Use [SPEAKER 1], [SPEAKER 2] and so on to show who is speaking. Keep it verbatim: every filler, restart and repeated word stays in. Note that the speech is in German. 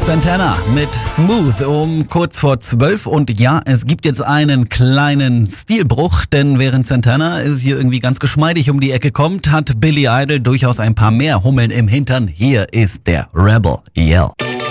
[SPEAKER 1] Santana mit Smooth um kurz vor zwölf. Und ja, es gibt jetzt einen kleinen Stilbruch, denn während Santana es hier irgendwie ganz geschmeidig um die Ecke kommt, hat Billy Idol durchaus ein paar mehr Hummeln im Hintern. Hier ist der Rebel Yell.